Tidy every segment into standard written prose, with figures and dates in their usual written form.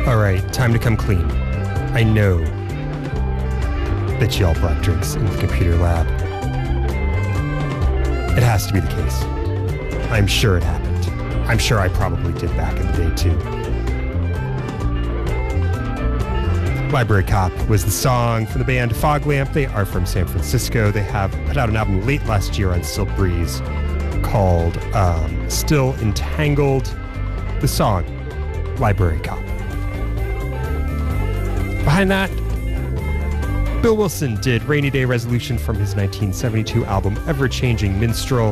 All right, time to come clean. I know that y'all brought drinks in the computer lab. It has to be the case. I'm sure it happened. I'm sure I probably did back in the day too. Library Cop was the song from the band Fog Lamp. They are from San Francisco. They have put out an album late last year on Silk Breeze called Still Entangled. The song, Library Cop. Behind that, Bill Wilson did Rainy Day Resolution from his 1972 album Ever-Changing Minstrel.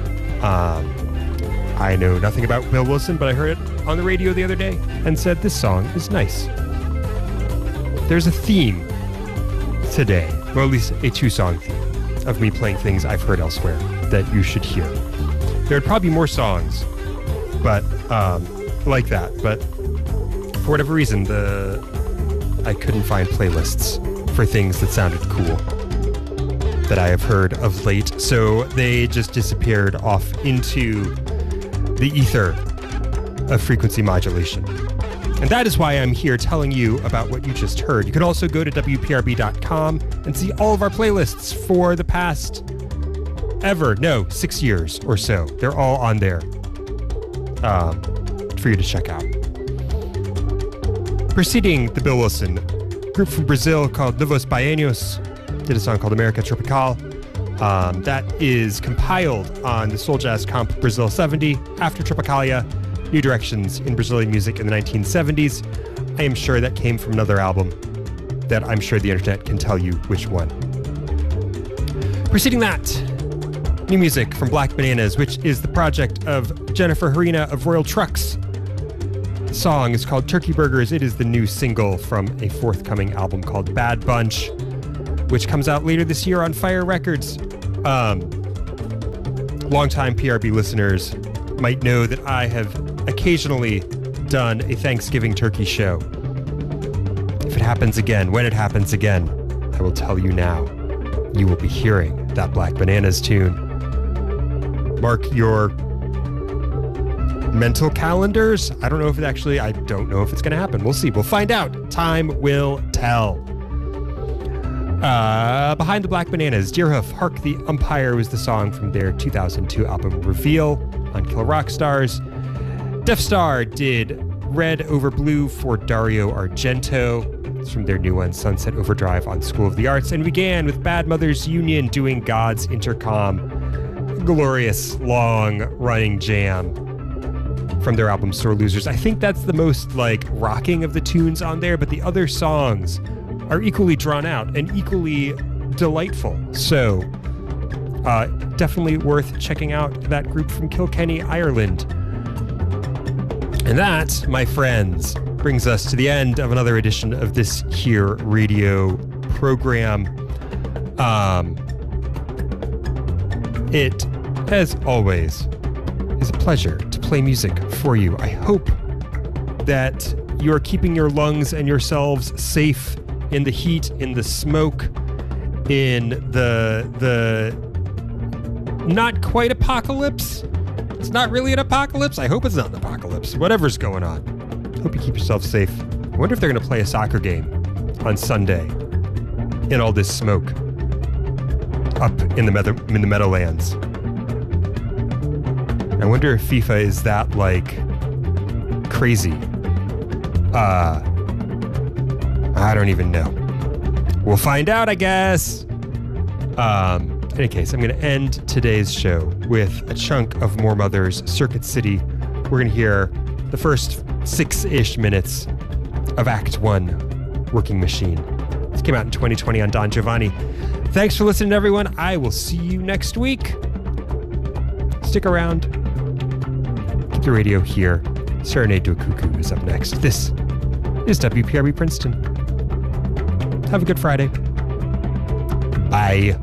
I know nothing about Bill Wilson, but I heard it on the radio the other day and said this song is nice. There's a theme today, or at least a two-song theme, of me playing things I've heard elsewhere that you should hear. There would probably be more songs, but like that. But for whatever reason, I couldn't find playlists for things that sounded cool that I have heard of late. So they just disappeared off into the ether of frequency modulation. And that is why I'm here telling you about what you just heard. You can also go to WPRB.com and see all of our playlists for the past 6 years or so. They're all on there for you to check out. Preceding the Bill Wilson, group from Brazil called Novos Baianos did a song called America Tropical. That is compiled on the Soul Jazz Comp Brazil 70, After Tropicalia, New Directions in Brazilian Music in the 1970s. I am sure that came from another album that I'm sure the internet can tell you which one. Preceding that, new music from Black Bananas, which is the project of Jennifer Harina of Royal Trucks. The song is called Turkey Burgers. It is the new single from a forthcoming album called Bad Bunch, which comes out later this year on Fire Records. Longtime PRB listeners might know that I have occasionally done a Thanksgiving turkey show. If it happens again, when it happens again, I will tell you now. You will be hearing that Black Bananas tune. Mark your mental calendars. I don't know if it's going to happen. We'll see. We'll find out. Time will tell. Behind the Black Bananas, Deerhoof, Hark the Umpire was the song from their 2002 album Reveal on Kill Rock Stars. Deaf Star did Red Over Blue for Dario Argento. It's from their new one, Sunset Overdrive on School of the Arts. And began with Bad Mothers Union doing God's Intercom. Glorious, long-running jam from their album Sore Losers. I think that's the most, rocking of the tunes on there, but the other songs are equally drawn out and equally delightful. So, definitely worth checking out that group from Kilkenny, Ireland. And that, my friends, brings us to the end of another edition of this here radio program. It, as always, is a pleasure to play music for you. I hope that you are keeping your lungs and yourselves safe in the heat, in the smoke, in the not quite apocalypse. It's not really an apocalypse. I hope it's not an apocalypse. Whatever's going on. Hope you keep yourself safe. I wonder if they're going to play a soccer game on Sunday in all this smoke up in the Meadowlands. I wonder if FIFA is that, crazy. I don't even know. We'll find out, I guess. In any case, I'm going to end today's show with a chunk of More Mothers, Circuit City. We're going to hear the first 6-ish minutes of Act 1, Working Machine. This came out in 2020 on Don Giovanni. Thanks for listening, everyone. I will see you next week. Stick around. Keep the radio here. Serenade to a Cuckoo is up next. This is WPRB Princeton. Have a good Friday. Bye.